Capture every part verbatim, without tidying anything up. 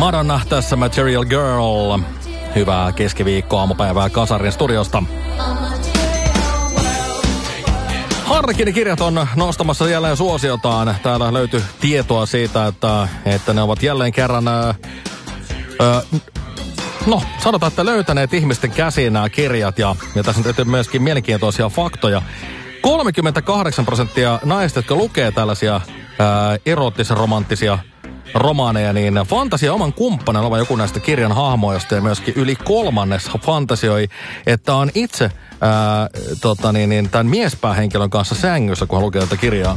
Madonna tässä Material Girl. Hyvää keskiviikkoa aamupäivää Kasarin studiosta. Harlequinin kirjat on nostamassa jälleen suosiotaan. Täällä löytyy tietoa siitä, että, että ne ovat jälleen kerran... Ää, ää, no, sanotaan, että löytäneet ihmisten käsiin nämä kirjat. Ja, ja tässä on tehty myöskin mielenkiintoisia faktoja. kolmekymmentäkahdeksan prosenttia naista, jotka lukee tällaisia ää, eroottis-romanttisia romaaneja, niin fantasia oman kumppanin olevan joku näistä kirjan hahmoista, ja myöskin yli kolmannes fantasioi, että on itse ää, tota niin, niin, tämän miespäähenkilön kanssa sängyssä, kun hän lukee tätä kirjaa.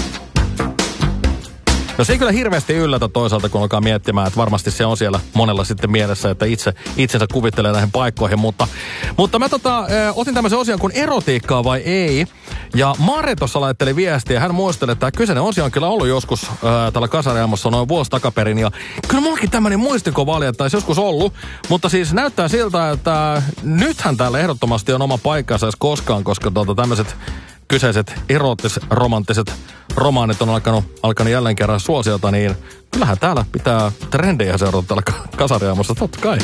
No se ei kyllä hirveästi yllätä toisaalta, kun alkaa miettimään, että varmasti se on siellä monella sitten mielessä, että itse itsensä kuvittelee näihin paikkoihin, mutta, mutta mä tota, äh, otin tämmöisen osion kuin erotiikkaa vai ei, ja Mare tuossa laitteli viestiä, hän muisteli, että tämä kyseinen osio on kyllä ollut joskus äh, tällä Kasariaamossa noin vuosi takaperin, ja kyllä mullakin tämmöinen muistikuva oli, että olisi joskus ollut, mutta siis näyttää siltä, että nythän täällä ehdottomasti on oma paikkansa edes koskaan, koska tuota, tämmöiset kyseiset eroottis-romanttiset romaanit on alkanut, alkanut jälleen kerran suosiota, niin kyllähän täällä pitää trendejä seurata täällä Kasariaamossa, totta kai.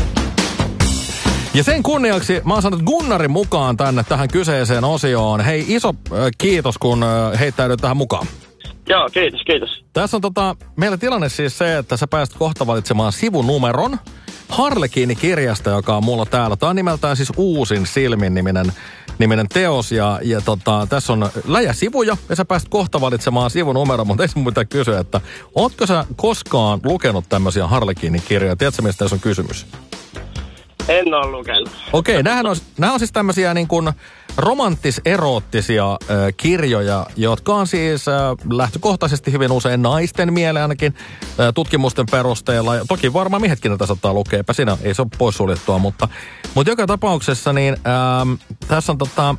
Ja sen kunniaksi mä oon saanut Gunnarin mukaan tänne tähän kyseiseen osioon. Hei, iso äh, kiitos, kun äh, heittäydyt tähän mukaan. Joo, kiitos, kiitos. Tässä on tota, meillä tilanne siis se, että sä pääset kohta valitsemaan sivunumeron Harlequinin kirjasta, joka on mulla täällä. Tämä on nimeltään siis Uusin silmin niminen, niminen teos, ja, ja tota, tässä on läjä sivuja, ja sä pääset kohta valitsemaan sivunumeron, mutta ei sun mitään kysyä, että ootko sä koskaan lukenut tämmöisiä Harlequinin kirjoja? Tiedätkö, mistä tässä on kysymys? En ole lukenut. Okei, okay, on, nämä on siis tämmöisiä niin kuin romanttis-eroottisia äh, kirjoja, jotka on siis äh, lähtökohtaisesti hyvin usein naisten mieleen ainakin äh, tutkimusten perusteella. Ja toki varmaan miehetkin näitä saattaa lukea, eipä siinä ei se ole poissuljettua, mutta, mutta joka tapauksessa niin ähm, tässä on tota...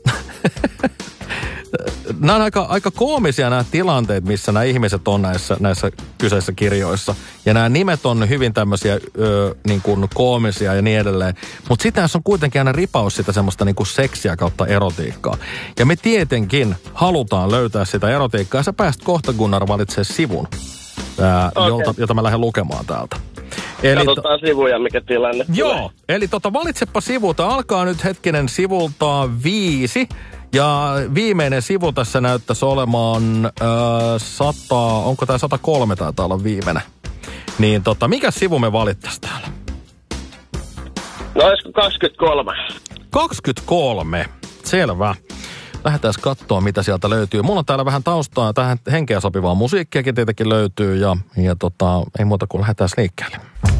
Nämä on aika, aika koomisia nämä tilanteet, missä nämä ihmiset on näissä, näissä kyseisissä kirjoissa. Ja nämä nimet on hyvin tämmöisiä ö, niin kuin koomisia ja niin edelleen. Mutta sitten on kuitenkin aina ripaus sitä semmoista niin kuin seksiä kautta erotiikkaa. Ja me tietenkin halutaan löytää sitä erotiikkaa. Ja sä pääst kohta, Gunnar, valitsee sivun, ää, okay. jolta, jota mä lähden lukemaan täältä. Eli katsotaan to... sivuja, mikä tilanne Joo, tulee. Eli tota, valitsepa sivulta. Alkaa nyt hetkinen sivulta viisi. Ja viimeinen sivu tässä näyttäisi olemaan äh, sata, onko tämä sata kolme taitaa olla viimeinen. Niin tota, mikä sivu me valittaisiin täällä? No olisiko kaksikymmentäkolme? kaksikymmentäkolme, selvä. Lähdetään katsoa, mitä sieltä löytyy. Mulla on täällä vähän taustaa, tähän henkeä sopivaa musiikkiakin tietenkin löytyy ja, ja tota, ei muuta kuin lähdetään liikkeelle.